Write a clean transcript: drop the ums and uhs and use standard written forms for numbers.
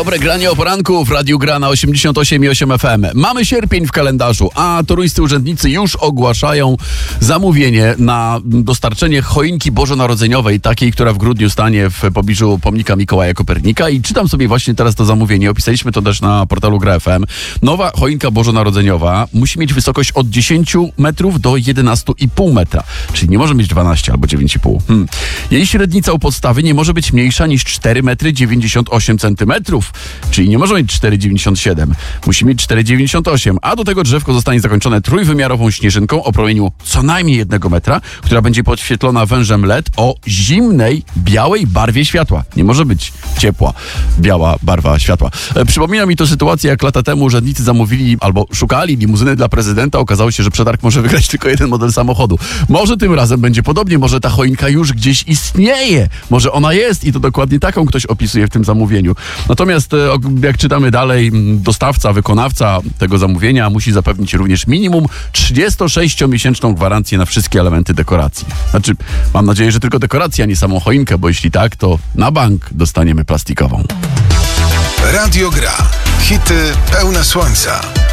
Dobre granie o poranku w Radiu Gra na 88,8 FM. Mamy sierpień w kalendarzu, a toruńscy urzędnicy już ogłaszają zamówienie na dostarczenie choinki bożonarodzeniowej, takiej, która w grudniu stanie w pobliżu pomnika Mikołaja Kopernika. I czytam sobie właśnie teraz to zamówienie. Opisaliśmy to też na portalu Gra FM. Nowa choinka bożonarodzeniowa musi mieć wysokość od 10 metrów do 11,5 metra. Czyli nie może mieć 12 albo 9,5. Jej średnica u podstawy nie może być mniejsza niż 4 metry 98 centymetrów. Czyli nie może mieć 4,97. Musi mieć 4,98. A do tego drzewko zostanie zakończone trójwymiarową śnieżynką o promieniu co najmniej 1 metra, która będzie podświetlona wężem LED o zimnej, białej barwie światła. Nie może być ciepła, biała barwa światła. Przypomina mi to sytuację, jak lata temu urzędnicy zamówili albo szukali limuzyny dla prezydenta. Okazało się, że przetarg może wygrać tylko jeden model samochodu. Może tym razem będzie podobnie. Może ta choinka już gdzieś istnieje. Może ona jest i to dokładnie taką ktoś opisuje w tym zamówieniu. Natomiast jak czytamy dalej, dostawca, wykonawca tego zamówienia musi zapewnić również minimum 36-miesięczną gwarancję na wszystkie elementy dekoracji. Znaczy, mam nadzieję, że tylko dekorację, a nie samą choinkę, bo jeśli tak, to na bank dostaniemy plastikową. Radio Gra. Hity pełne słońca.